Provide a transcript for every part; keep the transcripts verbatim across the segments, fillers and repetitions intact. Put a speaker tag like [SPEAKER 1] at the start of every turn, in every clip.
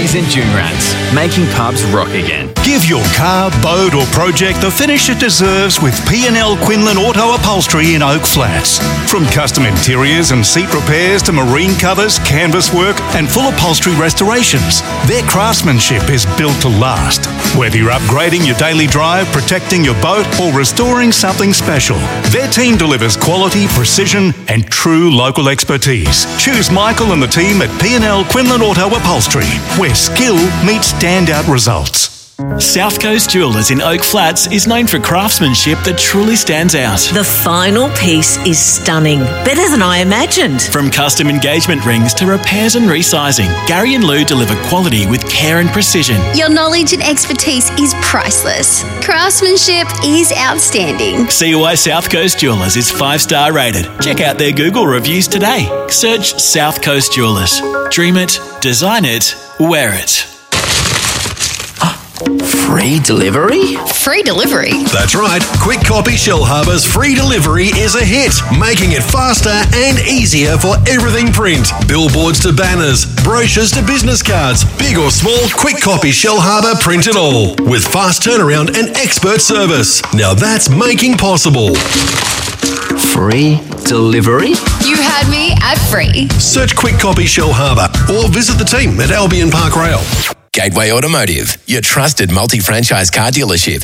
[SPEAKER 1] Woolies and Junrats, making pubs rock again.
[SPEAKER 2] Give your car, boat or project the finish it deserves with P and L Quinlan Auto Upholstery in Oak Flats. From custom interiors and seat repairs to marine covers, canvas work and full upholstery restorations, their craftsmanship is built to last. Whether you're upgrading your daily drive, protecting your boat or restoring something special, their team delivers quality, precision and true local expertise. Choose Michael and the team at P and L Quinlan Auto Upholstery, where skill meets standout results.
[SPEAKER 3] South Coast Jewellers in Oak Flats is known for craftsmanship that truly stands out.
[SPEAKER 4] The final piece is stunning, better than I imagined.
[SPEAKER 3] From custom engagement rings to repairs and resizing, Gary and Lou deliver quality with care and precision.
[SPEAKER 5] Your knowledge and expertise is priceless. Craftsmanship is outstanding.
[SPEAKER 3] See why South Coast Jewellers is five-star rated. Check out their Google reviews today. Search South Coast Jewellers. Dream it, design it, wear it.
[SPEAKER 6] Free delivery?
[SPEAKER 5] Free delivery?
[SPEAKER 7] That's right. Quick Copy Shellharbour's free delivery is a hit, making it faster and easier for everything print. Billboards to banners, brochures to business cards, big or small, Quick Copy Shellharbour print it all. With fast turnaround and expert service. Now that's making possible.
[SPEAKER 6] Free delivery?
[SPEAKER 5] You had me at free.
[SPEAKER 7] Search Quick Copy Shellharbour or visit the team at Albion Park Rail.
[SPEAKER 8] Gateway Automotive, your trusted multi-franchise car dealership.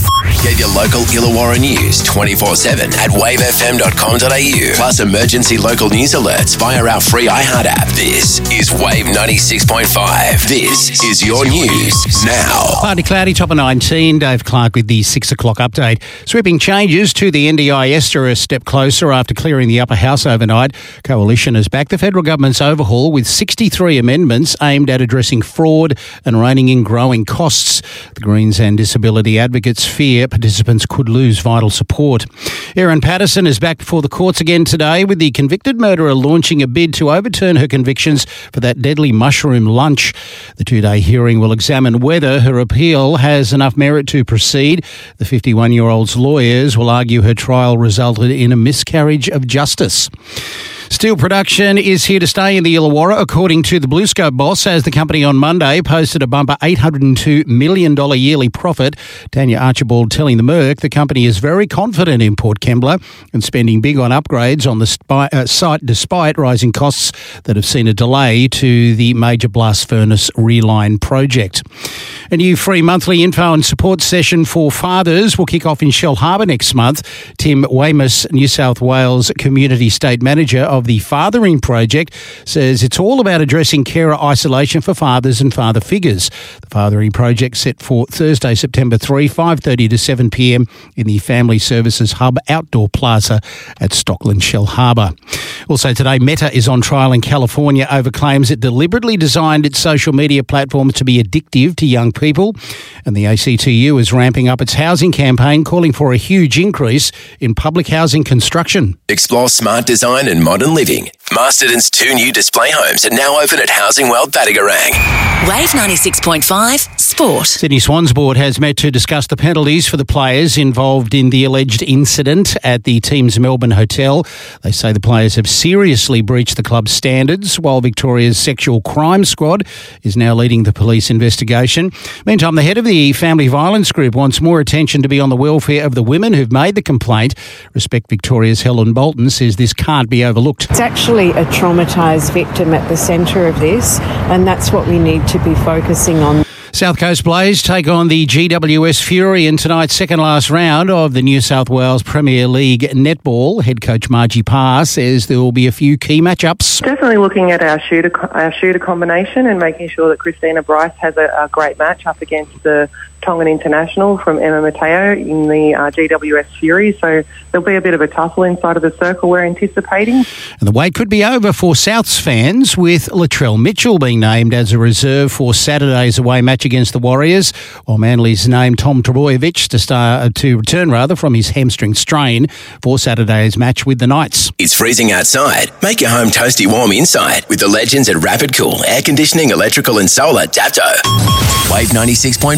[SPEAKER 8] Get your local Illawarra news twenty-four seven at wave f m dot com dot a u. Plus emergency local news alerts via our free iHeart app. This is Wave ninety-six point five. This is your news now.
[SPEAKER 9] Partly cloudy, top of nineteen. Dave Clark with the six o'clock update. Sweeping changes to the N D I S are a step closer after clearing the upper house overnight. Coalition has backed the federal government's overhaul with sixty-three amendments aimed at addressing fraud and reining in growing costs. The Greens and disability advocates fear participants could lose vital support. Erin Patterson is back before the courts again today, with the convicted murderer launching a bid to overturn her convictions for that deadly mushroom lunch. The two-day hearing will examine whether her appeal has enough merit to proceed. The fifty-one-year-old's lawyers will argue her trial resulted in a miscarriage of justice. Steel production is here to stay in the Illawarra, according to the BlueScope boss, as the company on Monday posted a bumper eight hundred two million dollars yearly profit. Tanya Archibald telling the Merc the company is very confident in Port Kembla and spending big on upgrades on the spi- uh, site despite rising costs that have seen a delay to the major blast furnace reline project. A new free monthly info and support session for fathers will kick off in Shellharbour next month. Tim Weymouth, New South Wales Community State Manager of the Fathering Project, says it's all about addressing carer isolation for fathers and father figures. The Fathering Project set for Thursday, September third, five thirty to seven p m in the Family Services Hub Outdoor Plaza at Stockland Shellharbour. Also today, Meta is on trial in California over claims it deliberately designed its social media platforms to be addictive to young people. And the A C T U is ramping up its housing campaign, calling for a huge increase in public housing construction.
[SPEAKER 8] Explore smart design and modern living. Masterton's two new display homes are now open at Housing World Battigarang.
[SPEAKER 4] Wave ninety-six point five Sport.
[SPEAKER 9] Sydney Swans Board has met to discuss the penalties for the players involved in the alleged incident at the team's Melbourne hotel. They say the players have seriously breached the club's standards, while Victoria's Sexual Crime Squad is now leading the police investigation. Meantime, the head of the Family Violence Group wants more attention to be on the welfare of the women who've made the complaint. Respect Victoria's Helen Bolton says this can't be overlooked.
[SPEAKER 10] It's actually a traumatised victim at the centre of this, and that's what we need to be focusing on.
[SPEAKER 9] South Coast Blaze take on the G W S Fury in tonight's second last round of the New South Wales Premier League netball. Head coach Margie Parr says there will be a few key matchups.
[SPEAKER 11] Definitely looking at our shooter our shooter combination and making sure that Christina Bryce has a, a great match up against the Tongan International from Emma Mateo in the uh, G W S Fury. So there'll be a bit of a tussle inside of the circle we're anticipating. And
[SPEAKER 9] the wait could be over for Souths fans, with Latrell Mitchell being named as a reserve for Saturday's away match against the Warriors, while Manly's named Tom Trbojevic to start to return rather from his hamstring strain for Saturday's match with the Knights.
[SPEAKER 8] It's freezing outside. Make your home toasty warm inside with the legends at Rapid Cool Air Conditioning, Electrical and Solar Dapto. Wave ninety-six point five.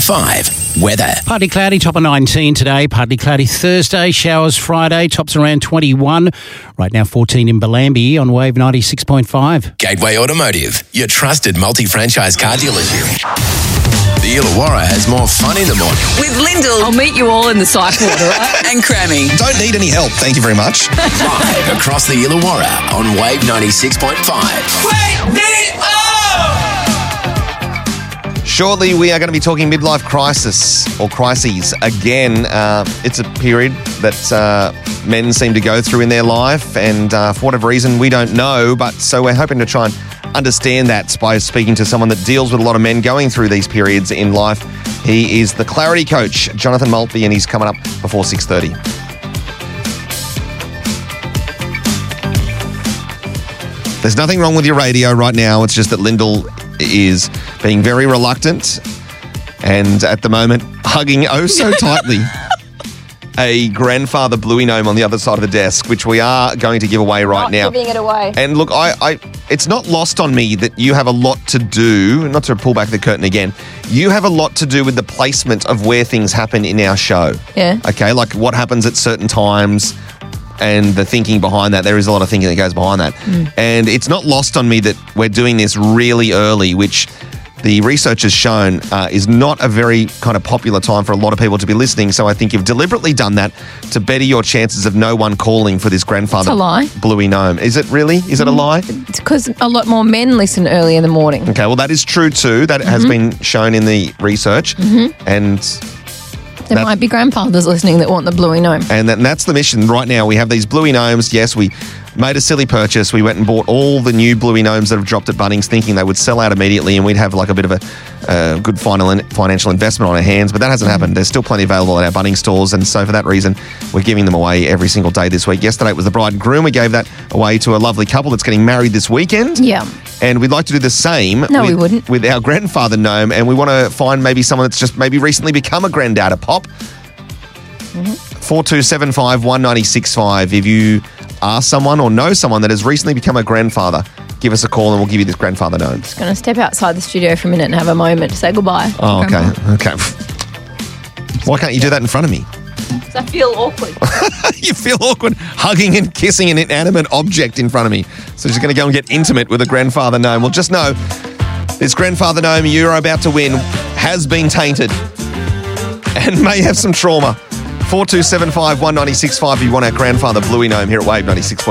[SPEAKER 8] Weather.
[SPEAKER 9] Partly cloudy, top of nineteen today. Partly cloudy Thursday, showers Friday, tops around twenty-one. Right now fourteen in Bellambi on Wave ninety-six point five.
[SPEAKER 8] Gateway Automotive, your trusted multi-franchise car dealership. The Illawarra has more fun in the morning.
[SPEAKER 12] With Lyndall. I'll meet you all in the psych ward, all right? And Crammy.
[SPEAKER 13] Don't need any help, thank you very much.
[SPEAKER 8] Live across the Illawarra on Wave ninety-six point five.
[SPEAKER 14] Wake me up!
[SPEAKER 13] Shortly, we are going to be talking midlife crisis or crises again. Uh, it's a period that uh, men seem to go through in their life, and uh, for whatever reason, we don't know. But so we're hoping to try and understand that by speaking to someone that deals with a lot of men going through these periods in life. He is the Clarity Coach, Jonathan Maltby, and he's coming up before six thirty. There's nothing wrong with your radio right now. It's just that Lyndall is being very reluctant and at the moment hugging oh so tightly a grandfather bluey gnome on the other side of the desk, which we are going to give away right
[SPEAKER 15] Not
[SPEAKER 13] now.
[SPEAKER 15] giving it away.
[SPEAKER 13] And look, I, I, it's not lost on me that you have a lot to do, not to pull back the curtain again, you have a lot to do with the placement of where things happen in our show.
[SPEAKER 15] Yeah.
[SPEAKER 13] Okay, like what happens at certain times and the thinking behind that. There is a lot of thinking that goes behind that.
[SPEAKER 15] Mm.
[SPEAKER 13] And it's not lost on me that we're doing this really early, which the research has shown uh, is not a very kind of popular time for a lot of people to be listening. So I think you've deliberately done that to better your chances of no one calling for this grandfather
[SPEAKER 15] It's a lie.
[SPEAKER 13] bluey gnome. Is it really? Is it a lie?
[SPEAKER 15] It's because a lot more men listen early in the morning.
[SPEAKER 13] Okay, well, that is true too. That has been shown in the research.
[SPEAKER 15] Mm-hmm.
[SPEAKER 13] And
[SPEAKER 15] There
[SPEAKER 13] that-
[SPEAKER 15] might be grandfathers listening that want the bluey gnome.
[SPEAKER 13] And, that, and that's the mission right now. We have these bluey gnomes. Yes, we made a silly purchase. We went and bought all the new bluey gnomes that have dropped at Bunnings, thinking they would sell out immediately and we'd have like a bit of a uh, good final financial investment on our hands. But that hasn't happened. There's still plenty available at our Bunnings stores. And so for that reason, we're giving them away every single day this week. Yesterday it was the bride and groom. We gave that away to a lovely couple that's getting married this weekend.
[SPEAKER 15] Yeah.
[SPEAKER 13] And we'd like to do the same
[SPEAKER 15] No,
[SPEAKER 13] with,
[SPEAKER 15] we wouldn't.
[SPEAKER 13] with our grandfather gnome. And we want to find maybe someone that's just maybe recently become a granddad, a pop. four two seven five, one nine six five. If you are someone or know someone that has recently become a grandfather, give us a call and we'll give you this grandfather gnome.
[SPEAKER 15] Just going to step outside the studio for a minute and have a moment to say goodbye.
[SPEAKER 13] Oh, okay.
[SPEAKER 15] Grandma.
[SPEAKER 13] Okay. Why can't you do that in front of me?
[SPEAKER 15] Because I feel awkward.
[SPEAKER 13] You feel awkward hugging and kissing an inanimate object in front of me. So she's going to go and get intimate with a grandfather gnome. Well, just know this grandfather gnome you're about to win has been tainted and may have some trauma. four two seven five, one nine six five if you want our grandfather bluey gnome here at Wave ninety-six point five.